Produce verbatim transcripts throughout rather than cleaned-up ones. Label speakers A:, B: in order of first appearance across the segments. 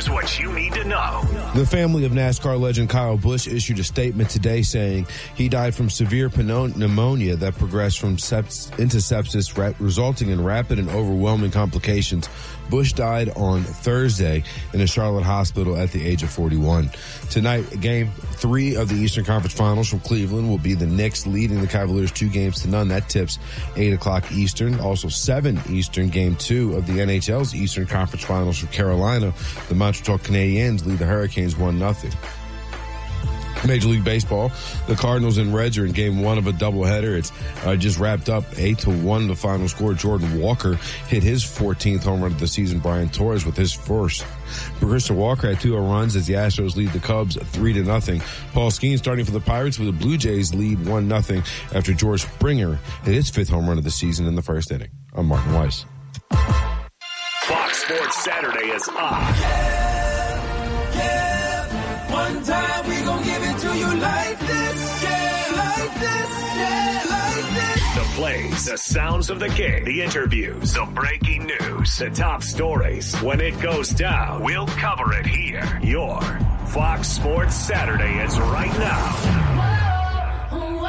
A: Here's what you need to know.
B: The family of NASCAR legend Kyle Busch issued a statement today saying he died from severe pneumonia that progressed from seps- into sepsis, ra- resulting in rapid and overwhelming complications. Busch died on Thursday in a Charlotte hospital at the age of forty-one. Tonight, game three of the Eastern Conference Finals from Cleveland will be the Knicks leading the Cavaliers two games to none. That tips eight o'clock Eastern. Also seven Eastern, game two of the N H L's Eastern Conference Finals from Carolina. The Montreal Canadiens lead the Hurricanes one nothing. Major League Baseball, the Cardinals and Reds are in game one of a doubleheader. It's uh, just wrapped up eight to one, the final score. Jordan Walker hit his fourteenth home run of the season. Brian Torres with his first. Christian Walker had two runs as the Astros lead the Cubs three to nothing. Paul Skeens starting for the Pirates with the Blue Jays lead one nothing after George Springer hit his fifth home run of the season in the first inning. I'm Martin Weiss.
A: Fox Sports Saturday is on.
C: Yeah, yeah. One time we gon' give it to you like this. Yeah, like this. Yeah, like this.
A: The plays, the sounds of the game, the interviews, the breaking news, the top stories. When it goes down, we'll cover it here. Your Fox Sports Saturday is right now.
C: Whoa,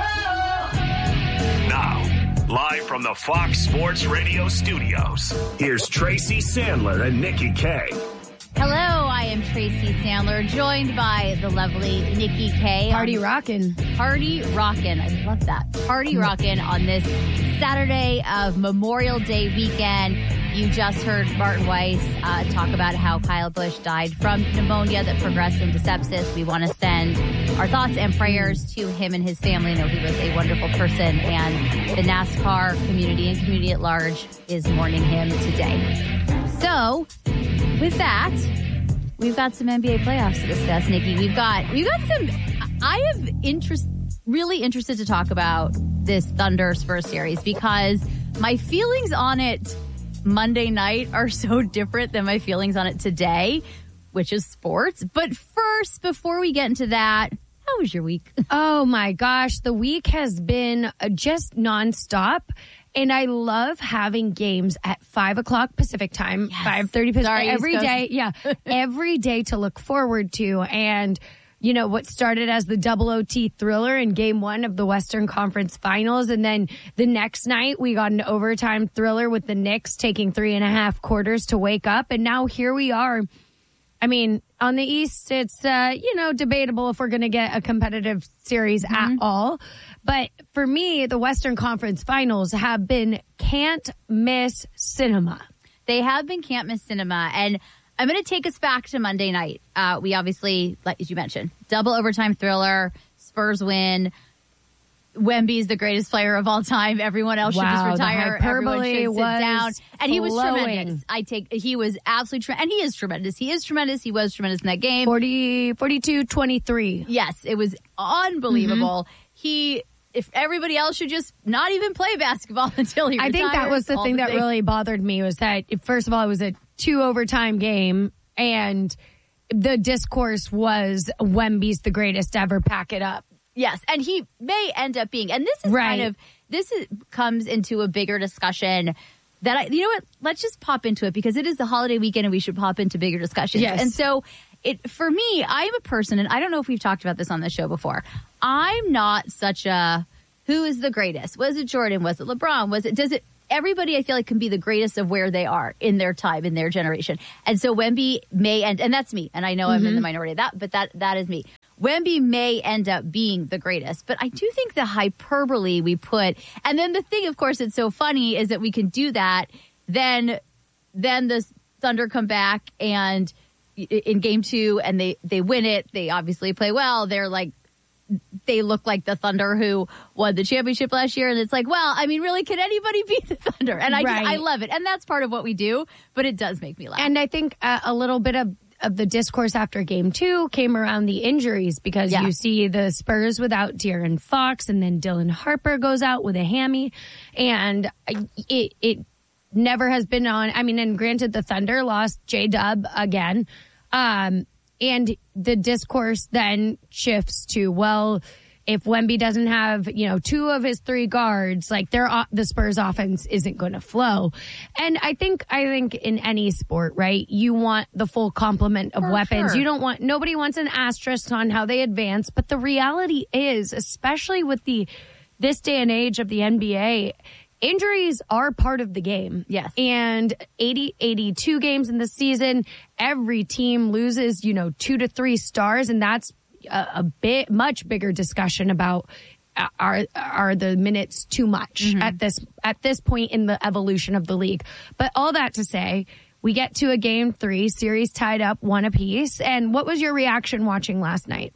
C: whoa.
A: Now, live from the Fox Sports Radio studios, here's Tracy Sandler and Nikki K.
D: Hello, I am Tracy Sandler, joined by the lovely Nikki K.
E: Party rockin'.
D: Party rockin'. I love that. Party rockin' on this Saturday of Memorial Day weekend. You just heard Martin Weiss uh, talk about how Kyle Busch died from pneumonia that progressed into sepsis. We want to send our thoughts and prayers to him and his family. I know he was a wonderful person, and the NASCAR community and community at large is mourning him today. So, with that, we've got some N B A playoffs to discuss, Nikki. We've got we've got some. I have interest, really interested to talk about this Thunder Spurs series because my feelings on it Monday night are so different than my feelings on it today, which is sports. But first, before we get into that, how was your week?
E: Oh my gosh, the week has been just nonstop. And I love having games at five o'clock Pacific time, yes. five thirty Pacific,
D: Sorry,
E: every day. Yeah, every day to look forward to. And, you know, what started as the double O T thriller in game one of the Western Conference Finals. And then the next night, we got an overtime thriller with the Knicks taking three and a half quarters to wake up. And now here we are. I mean, on the East, it's, uh, you know, debatable if we're going to get a competitive series mm-hmm. at all. But for me, the Western Conference Finals have been can't miss cinema.
D: They have been can't miss cinema. And I'm going to take us back to Monday night. Uh, we obviously, like as you mentioned, double overtime thriller, Spurs win. Wemby's the greatest player of all time. Everyone else
E: wow,
D: should just retire. Everyone should sit down. And he was
E: flowing.
D: tremendous. I take, he was absolutely tremendous. And he is tremendous. He is tremendous. He was tremendous in that game.
E: forty, forty-two twenty-three
D: Yes, it was unbelievable.
E: Mm-hmm.
D: He, if everybody else should just not even play basketball until he retires.
E: I think that was the thing
D: the
E: that
D: things.
E: really bothered me was that, first of all, it was a two overtime game and the discourse was Wemby's the greatest ever, pack it up.
D: Yes, and he may end up being, and this is
E: right.
D: kind of, this is, comes into a bigger discussion that I, you know what, let's just pop into it because it is the holiday weekend and we should pop into bigger discussions.
E: Yes.
D: And so it, for me, I am a person, and I don't know if we've talked about this on the show before. I'm not such a, who is the greatest? Was it Jordan? Was it LeBron? Was it, does it, everybody I feel like can be the greatest of where they are in their time, in their generation. And so Wemby may end, and that's me, and I know mm-hmm. I'm in the minority of that, but that that is me. Wemby may end up being the greatest, but I do think the hyperbole we put, and then the thing, of course, it's so funny is that we can do that. Then, then the Thunder come back and in game two, and they they win it. They obviously play well. They're like, they look like the Thunder who won the championship last year, and it's like, well, I mean, really, can anybody beat the Thunder? And I
E: right.
D: just, I love it, and that's part of what we do. But it does make me laugh.
E: And I think uh, a little bit of. of the discourse after game two came around the injuries because yeah. you see the Spurs without De'Aaron Fox and then Dylan Harper goes out with a hammy and it, it never has been on. I mean, and granted the Thunder lost J-Dub again. Um, and the discourse then shifts to, well, if Wemby doesn't have, you know, two of his three guards, like their the Spurs offense isn't going to flow. And I think I think in any sport, right, you want the full complement of
D: For
E: weapons.
D: sure.
E: You don't want nobody wants an asterisk on how they advance, but the reality is, especially with the this day and age of the N B A, injuries are part of the game.
D: Yes.
E: And eighty, eighty-two games in the season, every team loses, you know, two to three stars, and that's a, a bit much bigger discussion about uh, are are the minutes too much mm-hmm. at this at this point in the evolution of the league. But all that to say, we get to a game three, series tied up one apiece. And what was your reaction watching last night?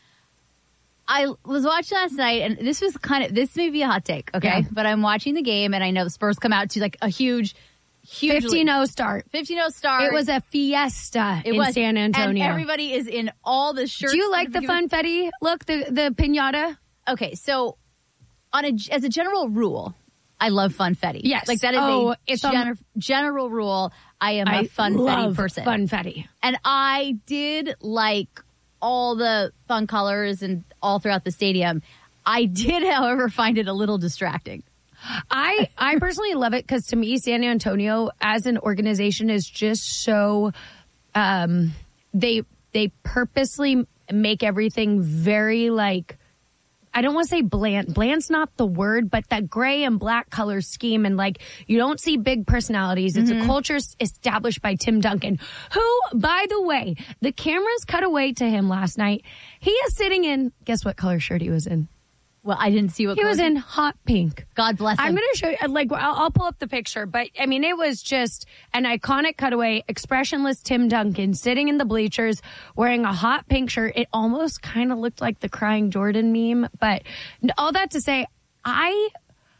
D: I was watching last night, and this was kind of, this may be a hot take, okay?
E: Yeah.
D: But I'm watching the game, and I know the Spurs come out to like a huge, huge
E: fifteen oh start.
D: fifteen oh start.
E: It was a fiesta
D: it
E: in
D: was,
E: San Antonio.
D: And everybody is in all the shirts.
E: Do you like the funfetti look, the, the piñata?
D: Okay, so on a, as a general rule, I love funfetti.
E: Yes.
D: Like that is
E: oh,
D: a
E: it's
D: gener-
E: on,
D: general rule. I am
E: I
D: a funfetti
E: love
D: person.
E: Funfetti.
D: And I did like all the fun colors and all throughout the stadium. I did, however, find it a little distracting.
E: I I personally love it because to me, San Antonio as an organization is just so um, they they purposely make everything very like, I don't want to say bland. Bland's not the word, but that gray and black color scheme, and like you don't see big personalities. It's mm-hmm. a culture established by Tim Duncan, who, by the way, the cameras cut away to him last night. He is sitting in, guess what color shirt he was in?
D: Well, I didn't see what
E: he was in. Hot pink.
D: God bless him.
E: I'm going to show you, like, I'll, I'll pull up the picture, but I mean, it was just an iconic cutaway, expressionless Tim Duncan sitting in the bleachers wearing a hot pink shirt. It almost kind of looked like the Crying Jordan meme, but all that to say, I,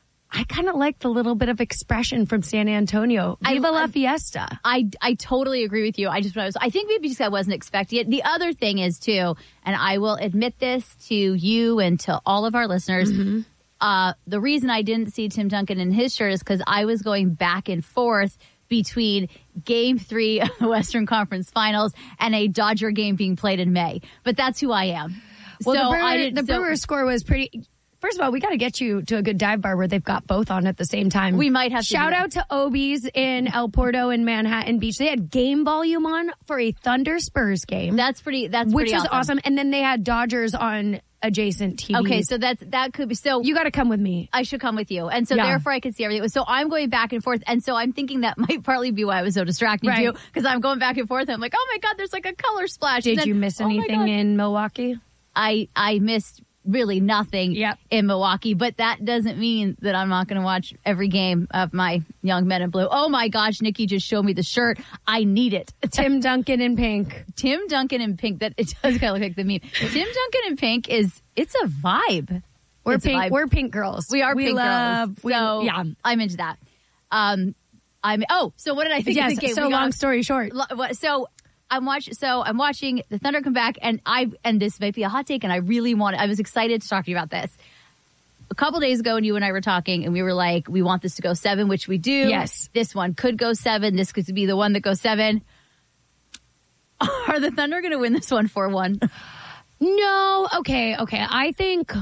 E: I kind of like the little bit of expression from San Antonio. Viva
D: I,
E: la fiesta.
D: I, I totally agree with you. I just, I was, I think maybe just I wasn't expecting it. The other thing is too, and I will admit this to you and to all of our listeners. Mm-hmm. Uh, the reason I didn't see Tim Duncan in his shirt is because I was going back and forth between game three of the Western Conference Finals and a Dodger game being played in May. But that's who I am.
E: Well,
D: so
E: the, Brewer,
D: I didn't,
E: the
D: so,
E: Brewers score was pretty... First of all, we got to get you to a good dive bar where they've got both on at the same time.
D: We might have to
E: Shout out to Obies in El Porto in Manhattan Beach. They had game volume on for a Thunder Spurs game.
D: That's pretty, that's
E: which
D: pretty
E: is
D: awesome.
E: awesome. And then they had Dodgers on adjacent T Vs.
D: Okay, so that's, that could be, so.
E: You got to come with me.
D: I should come with you. And so
E: yeah.
D: therefore I could see everything. So I'm going back and forth. And so I'm thinking that might partly be why I was so distracted
E: right.
D: too. Because I'm going back and forth. And I'm like, oh my God, there's like a color splash.
E: Did
D: then,
E: you miss
D: oh
E: anything in Milwaukee?
D: I, I missed really nothing
E: yep.
D: in Milwaukee, but that doesn't mean that I'm not going to watch every game of my Young Men in Blue. Oh my gosh, Nikki just showed me the shirt. I need it.
E: Tim Duncan in pink.
D: Tim Duncan in pink. That it does kind of look like the meme. Tim Duncan in pink is, it's a vibe.
E: We're
D: it's
E: pink. We're pink girls.
D: We are
E: we
D: pink
E: love,
D: girls.
E: We,
D: so
E: yeah.
D: I'm into that. Um, I'm, oh, so what did I think
E: yes,
D: of the game?
E: So
D: we
E: long
D: got,
E: story short.
D: So I'm watching. So I'm watching the Thunder come back, and I and this might be a hot take, and I really want. I was excited to talk to you about this. A couple days ago, and you and I were talking, and we were like, "We want this to go seven," which we do.
E: Yes,
D: this one could go seven. This could be the one that goes seven. Are the Thunder going to win this one four one?
E: No. Okay. Okay. I think.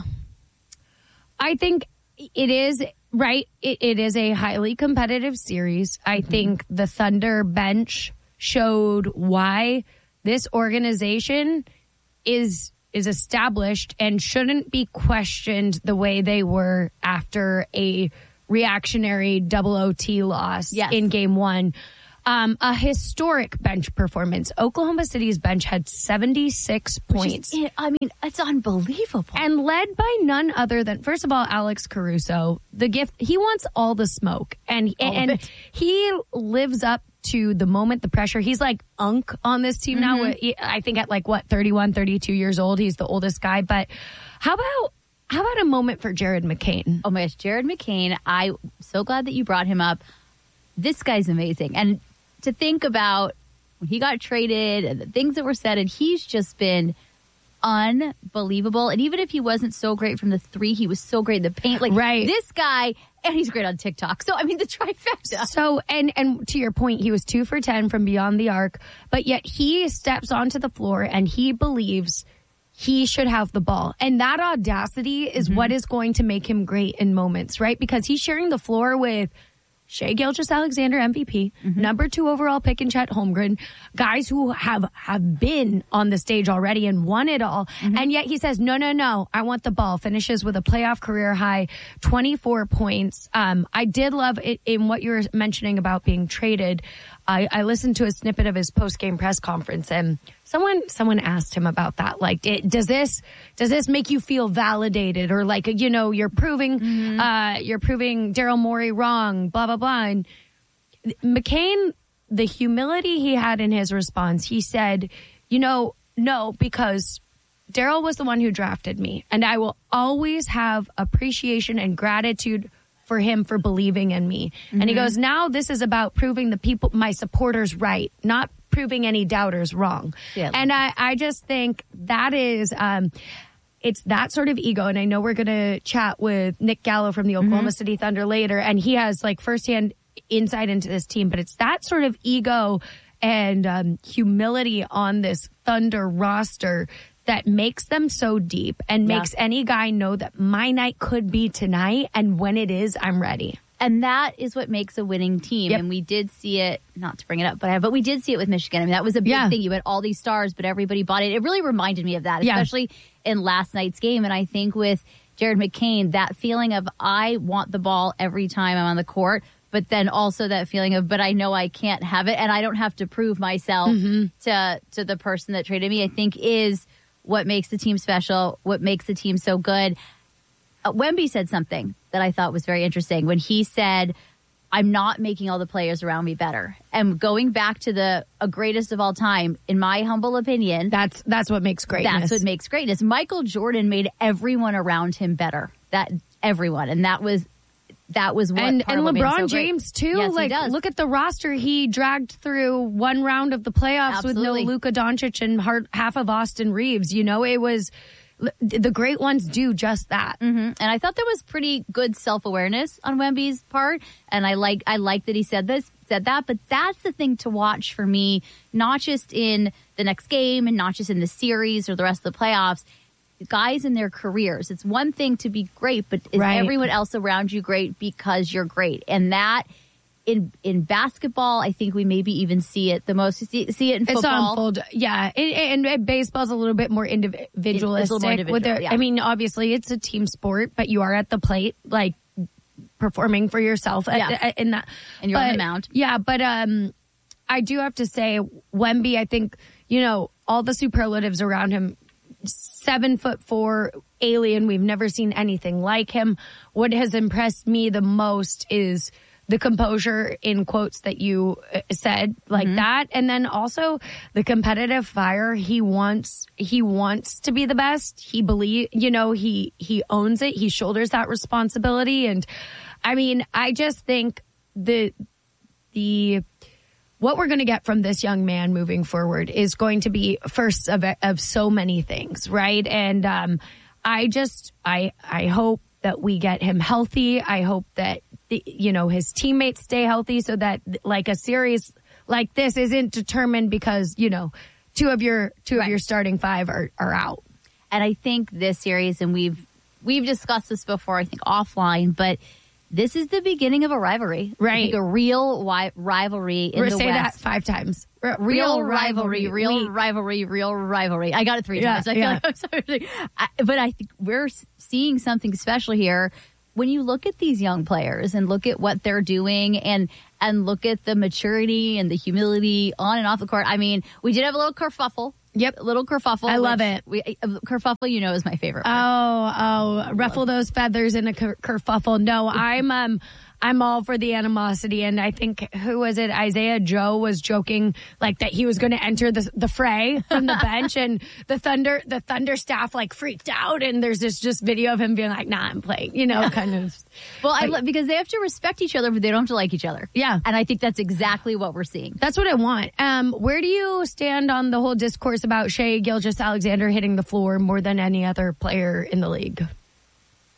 E: I think it is right. It, it is a highly competitive series. I mm-hmm. think the Thunder bench showed why this organization is is established and shouldn't be questioned the way they were after a reactionary double O T loss
D: yes.
E: in game one. Um, a historic bench performance. Oklahoma City's bench had seventy-six points.
D: Is, I mean, it's unbelievable.
E: And led by none other than, first of all, Alex Caruso. The gift, he wants all the smoke. And, all and he lives up to the moment, the pressure. He's like Unk on this team mm-hmm. now. I think at like, what, thirty-one, thirty-two years old. He's the oldest guy. But how about how about a moment for Jared McCain?
D: Oh my gosh, Jared McCain. I'm so glad that you brought him up. This guy's amazing. And to think about when he got traded and the things that were said, and he's just been unbelievable. And even if he wasn't so great from the three, he was so great in the paint. Like
E: right.
D: this guy, and he's great on TikTok. So, I mean, the trifecta.
E: So, and, and to your point, he was two for ten from beyond the arc, but yet he steps onto the floor and he believes he should have the ball. And that audacity is mm-hmm. what is going to make him great in moments, right? Because he's sharing the floor with Shai Gilgeous-Alexander, M V P, mm-hmm. number two overall pick in Chet Holmgren, guys who have, have been on the stage already and won it all. Mm-hmm. And yet he says, no, no, no, I want the ball. Finishes with a playoff career high, twenty-four points. Um, I did love it in what you were mentioning about being traded. I, I listened to a snippet of his post-game press conference, and someone someone asked him about that. Like, it, does this does this make you feel validated, or like, you know, you're proving mm-hmm. uh, you're proving Daryl Morey wrong, blah blah blah. And McCain, the humility he had in his response, he said, you know, no, because Daryl was the one who drafted me, and I will always have appreciation and gratitude for him for believing in me. Mm-hmm. And he goes, now this is about proving the people, my supporters right, not proving any doubters wrong. Yeah. And I, I just think that is, um, it's that sort of ego. And I know we're going to chat with Nick Gallo from the Oklahoma mm-hmm. City Thunder later, and he has like firsthand insight into this team, but it's that sort of ego and um, humility on this Thunder roster that makes them so deep and yeah. makes any guy know that my night could be tonight, and when it is, I'm ready.
D: And that is what makes a winning team. Yep. And we did see it, not to bring it up, but I, but we did see it with Michigan. I mean, that was a big yeah. thing. You had all these stars, but everybody bought it. It really reminded me of that, especially yeah. in last night's game. And I think with Jared McCain, that feeling of I want the ball every time I'm on the court, but then also that feeling of, but I know I can't have it, and I don't have to prove myself mm-hmm. to to the person that traded me, I think is what makes the team special, what makes the team so good. Uh, Wemby said something that I thought was very interesting when he said, I'm not making all the players around me better. And going back to the a greatest of all time, in my humble opinion,
E: that's that's what makes greatness.
D: That's what makes greatness. Michael Jordan made everyone around him better. That everyone. And that was that was what
E: and,
D: part
E: and
D: of what
E: LeBron
D: so
E: James too.
D: Yes,
E: like, look at the roster he dragged through one round of the playoffs Absolutely. with no Luka Doncic and hard, half of Austin Reeves. You know, it was the great ones do just that.
D: Mm-hmm. And I thought there was pretty good self-awareness on Wemby's part, and I like I like that he said this said that. But that's the thing to watch for me, not just in the next game and not just in the series or the rest of the playoffs. Guys in their careers. It's one thing to be great, but is right. everyone else around you great because you're great? And that in in basketball, I think we maybe even see it the most. See, see it in football.
E: It's on fold, yeah. It, and, and baseball's a little bit more individualistic. It's a little more individual, with their, yeah. I mean, obviously it's a team sport, but you are at the plate, like performing for yourself.
D: Yeah.
E: At, at, in that,
D: and you're
E: but,
D: on the mound.
E: Yeah, but um, I do have to say, Wemby, I think, you know, all the superlatives around him. Seven foot four alien. We've never seen anything like him. What has impressed me the most is the composure in quotes that you said like mm-hmm. that. And then also the competitive fire. He wants, he wants to be the best. He believe, you know, he, he owns it. He shoulders that responsibility. And I mean, I just think the, the, what we're going to get from this young man moving forward is going to be first of, of so many things, right? And um, I just, I, I hope that we get him healthy. I hope that, the, you know, his teammates stay healthy so that like a series like this isn't determined because, you know, two of your, two right. of your starting five are, are out.
D: And I think this series, and we've, we've discussed this before, I think offline, but this is the beginning of a rivalry.
E: Right.
D: I think a real wi- rivalry in
E: We're
D: the
E: say
D: West.
E: that five times.
D: R- real, real rivalry, rivalry, real week. rivalry, real rivalry. I got it three
E: yeah,
D: times. I
E: yeah.
D: feel like I'm sorry. I, but I think we're seeing something special here. When you look at these young players and look at what they're doing and and look at the maturity and the humility on and off the court. I mean, we did have a little kerfuffle.
E: Yep.
D: A little kerfuffle.
E: I love it.
D: We, kerfuffle, you know, is my favorite word.
E: Oh, oh, ruffle those feathers in a ker- kerfuffle. No, I'm, um, I'm all for the animosity. And I think, who was it? Isaiah Joe was joking like that he was going to enter the, the fray from the bench, and the Thunder, the Thunder staff like freaked out. And there's this just video of him being like, nah, I'm playing, you know, kind of.
D: Well, I love, because they have to respect each other, but they don't have to like each other.
E: Yeah.
D: And I think that's exactly what we're seeing.
E: That's what I want. Um, where do you stand on the whole discourse about Shai Gilgeous-Alexander hitting the floor more than any other player in the league?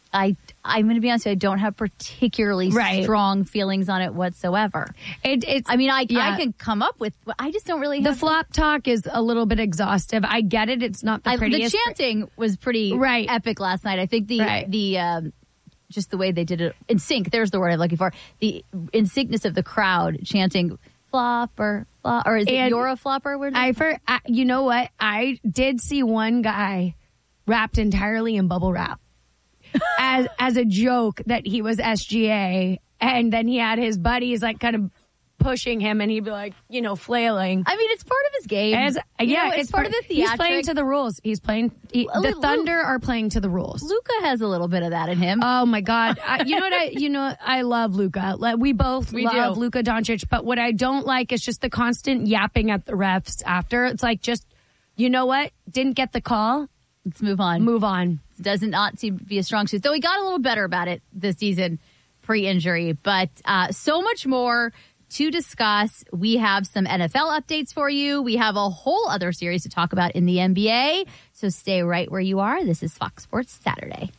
D: I, I'm going to be honest with you, I don't have particularly
E: Right.
D: strong feelings on it whatsoever.
E: It, it's,
D: I mean, I,
E: yeah.
D: I can come up with, I just don't really
E: the
D: have
E: flop talk is a little bit exhaustive. I get it. It's not the
D: I, the
E: prettiest.
D: chanting was pretty
E: Right.
D: epic last night. I think the
E: Right.
D: the um, just the way they did it in sync. There's the word I'm looking for. The in syncness of the crowd chanting flopper, flop, or is it
E: And
D: you're a flopper? Where
E: I, for, I, you know what? I did see one guy wrapped entirely in bubble wrap as as a joke that he was S G A, and then he had his buddies like kind of pushing him, and he'd be like, you know, flailing.
D: I mean, it's part of his game.
E: As,
D: You
E: yeah,
D: know, it's, part of the
E: He's
D: theatric.
E: playing to the rules. He's playing. He,
D: Well,
E: the
D: Lu-
E: Thunder are playing to the rules.
D: Luca has a little bit of that in him.
E: Oh my God! I, you know what? I you know I love Luka. We both
D: We
E: love
D: do.
E: Luka Doncic, but what I don't like is just the constant yapping at the refs after. It's like, just, you know what? Didn't get the call.
D: Let's move on.
E: Move on.
D: Does not seem to be a strong suit. Though he got a little better about it this season pre-injury. But uh, so much more to discuss. We have some N F L updates for you. We have a whole other series to talk about in the N B A. So stay right where you are. This is Fox Sports Saturday.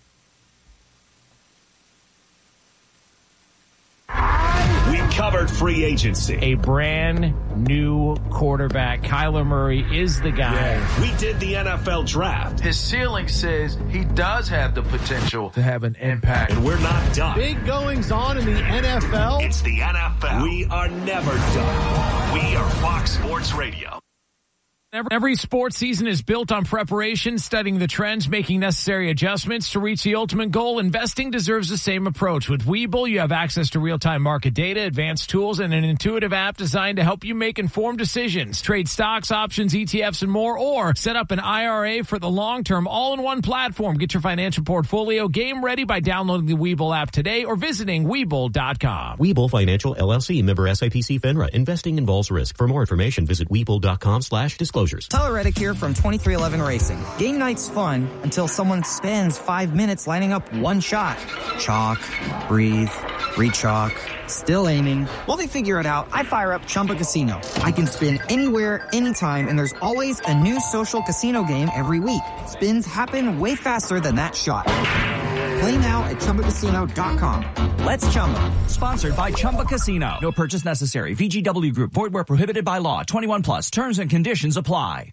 A: We covered free agency.
F: A brand new quarterback. Kyler Murray is the guy.
A: We did the N F L draft.
G: His ceiling says he does have the potential to have an impact.
A: And we're not done.
H: Big goings on in the N F L.
A: It's the N F L. We are never done. We are Fox Sports Radio.
F: Every sports season is built on preparation, studying the trends, making necessary adjustments to reach the ultimate goal. Investing deserves the same approach. With Webull, you have access to real-time market data, advanced tools, and an intuitive app designed to help you make informed decisions. Trade stocks, options, E T Fs, and more, or set up an I R A for the long term, all in one platform. Get your financial portfolio game ready by downloading the Webull app today or visiting Webull dot com.
I: Webull Financial, L L C, member S I P C FINRA. Investing involves risk. For more information, visit Webull dot com slash disclosures.
J: Tyler Reddick here from twenty-three eleven Racing. Game night's fun until someone spends five minutes lining up one shot. Chalk, breathe, re-chalk, still aiming. While they figure it out, I fire up Chumba Casino. I can spin anywhere, anytime, and there's always a new social casino game every week. Spins happen way faster than that shot. Play now at Chumba Casino dot com. Let's Chumba.
K: Sponsored by Chumba Casino. No purchase necessary. V G W Group. Void where prohibited by law. twenty-one plus. Terms and conditions apply.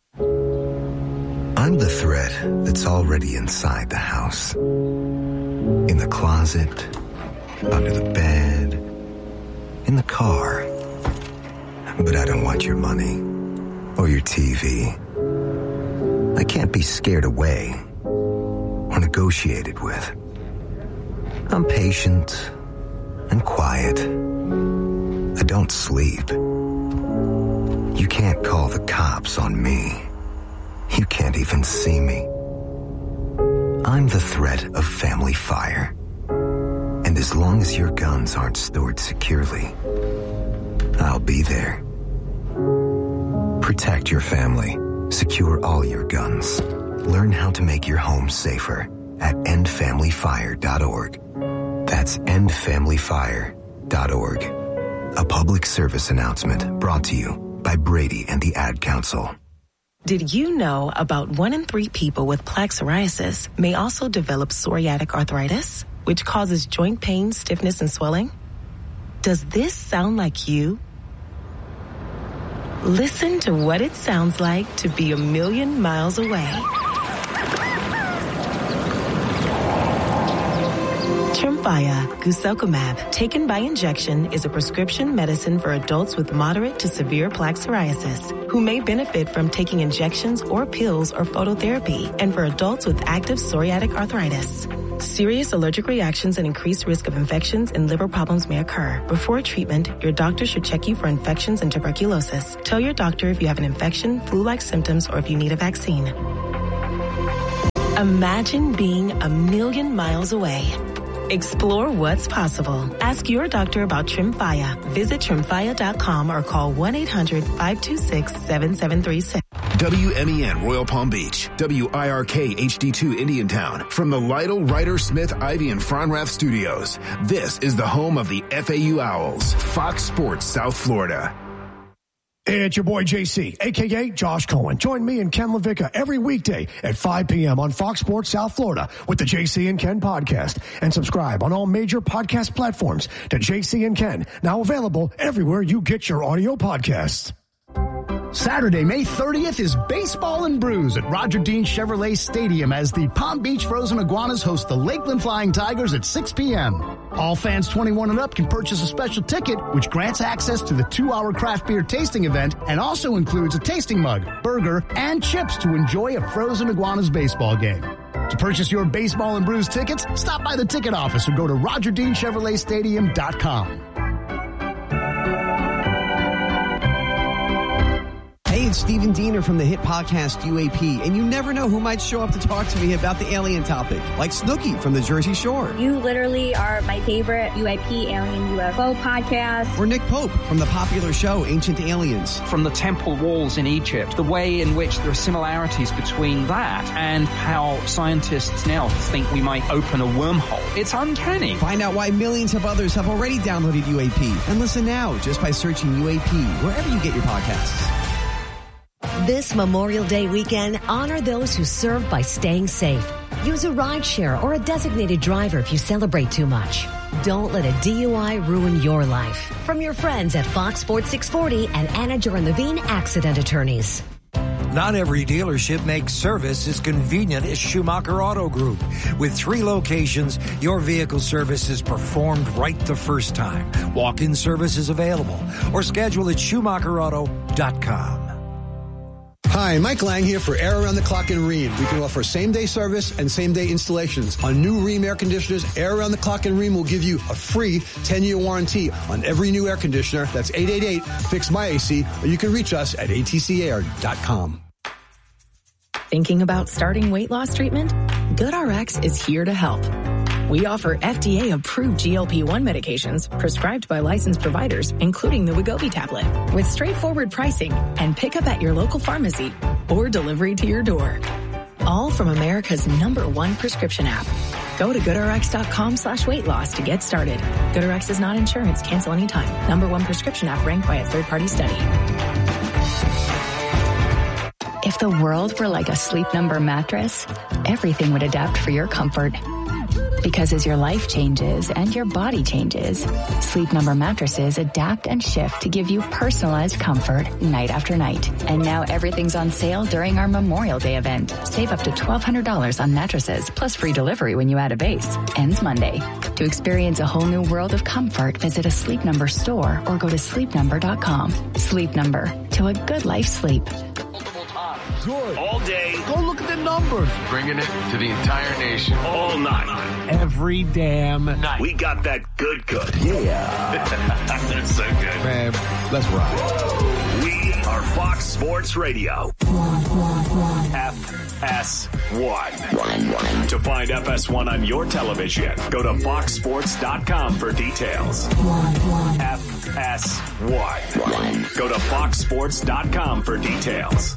L: I'm the threat that's already inside the house. In the closet, under the bed, in the car. But I don't want your money or your T V. I can't be scared away or negotiated with. I'm patient and quiet. I don't sleep. You can't call the cops on me. You can't even see me. I'm the threat of family fire. And as long as your guns aren't stored securely, I'll be there. Protect your family. Secure all your guns. Learn how to make your home safer at end family fire dot org. That's end family fire dot org. A public service announcement brought to you by Brady and the Ad Council.
M: Did you know about one in three people with plaque psoriasis may also develop psoriatic arthritis, which causes joint pain, stiffness, and swelling? Does this sound like you? Listen to what it sounds like to be a million miles away. Tremfya guselkumab, taken by injection, is a prescription medicine for adults with moderate to severe plaque psoriasis who may benefit from taking injections or pills or phototherapy, and for adults with active psoriatic arthritis. Serious allergic reactions and increased risk of infections and liver problems may occur. Before treatment, your doctor should check you for infections and tuberculosis. Tell your doctor if you have an infection, flu-like symptoms, or if you need a vaccine. Imagine being a million miles away. Explore what's possible. Ask your doctor about Tremfya. Visit Tremfya dot com or call one eight hundred five two six seven seven three six.
N: W M E N Royal Palm Beach, W I R K H D two Indiantown. From the Lytle, Ryder, Smith, Ivy, and Fronrath studios, this is the home of the F A U Owls, Fox Sports South Florida.
O: It's your boy J C, a k a. Josh Cohen. Join me and Ken LaVicka every weekday at five p.m. on Fox Sports South Florida with the J C and Ken podcast. And subscribe on all major podcast platforms to J C and Ken, now available everywhere you get your audio podcasts.
P: Saturday, May thirtieth is Baseball and Brews at Roger Dean Chevrolet Stadium as the Palm Beach Frozen Iguanas host the Lakeland Flying Tigers at six p.m. All fans twenty-one and up can purchase a special ticket, which grants access to the two-hour craft beer tasting event and also includes a tasting mug, burger, and chips to enjoy a Frozen Iguanas baseball game. To purchase your Baseball and Brews tickets, stop by the ticket office or go to roger dean chevrolet stadium dot com.
Q: Hey, it's Stephen Diener from the hit podcast U A P, and you never know who might show up to talk to me about the alien topic, like Snooki from the Jersey Shore.
R: You literally are my favorite U A P Alien U F O podcast.
Q: Or Nick Pope from the popular show Ancient Aliens.
S: From the temple walls in Egypt, the way in which there are similarities between that and how scientists now think we might open a wormhole. It's uncanny.
Q: Find out why millions of others have already downloaded U A P, and listen now just by searching U A P wherever you get your podcasts.
T: This Memorial Day weekend, honor those who serve by staying safe. Use a rideshare or a designated driver if you celebrate too much. Don't let a D U I ruin your life. From your friends at Fox Sports six forty and Anna Joran-Levine Accident Attorneys.
U: Not every dealership makes service as convenient as Schumacher Auto Group. With three locations, your vehicle service is performed right the first time. Walk-in service is available or schedule at schumacher auto dot com.
V: Hi, Mike Lang here for Air Around the Clock in Rheem. We can offer same-day service and same-day installations. On new Rheem air conditioners, Air Around the Clock in Rheem will give you a free ten-year warranty on every new air conditioner. That's eight eight eight, fix my A C, or you can reach us at a t c air dot com.
W: Thinking about starting weight loss treatment? GoodRx is here to help. We offer F D A-approved G L P one medications prescribed by licensed providers, including the Wegovy tablet, with straightforward pricing and pickup at your local pharmacy or delivery to your door. All from America's number one prescription app. Go to goodrx.com slash weight loss to get started. GoodRx is not insurance. Cancel anytime. Number one prescription app ranked by a third-party study.
X: If the world were like a Sleep Number mattress, everything would adapt for your comfort. Because as your life changes and your body changes, Sleep Number mattresses adapt and shift to give you personalized comfort night after night. And now everything's on sale during our Memorial Day event. Save up to twelve hundred dollars on mattresses, plus free delivery when you add a base. Ends Monday. To experience a whole new world of comfort, visit a Sleep Number store or go to sleep number dot com. Sleep Number. To a good life's sleep.
A: Good. All day.
H: Go look at the numbers.
G: Bringing it to the entire nation.
A: All night.
H: Every damn night.
A: We got that good good.
H: Yeah.
A: That's so good.
B: Man, let's rock.
A: We are Fox Sports Radio. F S one. To find F S one on your television, go to fox sports dot com for details. F S one. Go to fox sports dot com for details.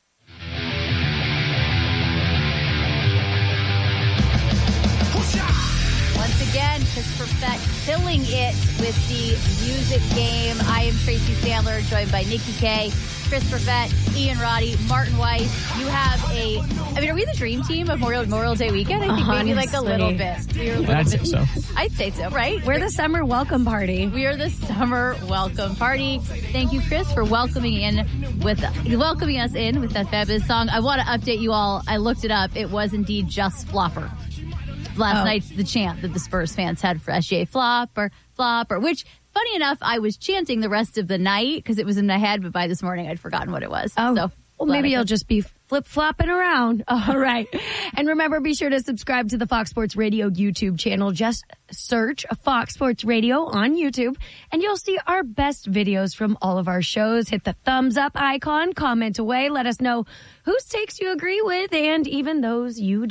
D: Once again, Christopher Fett filling it with the music game. I am Tracy Sandler, joined by Nikki K, Christopher Fett, Ian Roddy, Martin Weiss. You have a, I mean, are we the dream team of Memorial, Memorial Day weekend? I think maybe like a little bit. We're a little
F: I'd
D: bit,
F: say so.
D: I'd say so, right?
E: We're the summer welcome party.
D: We are the summer welcome party. Thank you, Chris, for welcoming in with welcoming us in with that fabulous song. I want to update you all. I looked it up. It was indeed just Flopper. Last oh. night's the chant that the Spurs fans had for S G A Flopper, Flopper, which, funny enough, I was chanting the rest of the night because it was in my head, but by this morning I'd forgotten what it was.
E: Oh,
D: so,
E: well, maybe you'll just be flip-flopping around. All right. And remember, be sure to subscribe to the Fox Sports Radio YouTube channel. Just search Fox Sports Radio on YouTube, and you'll see our best videos from all of our shows. Hit the thumbs up icon, comment away, let us know whose takes you agree with, and even those you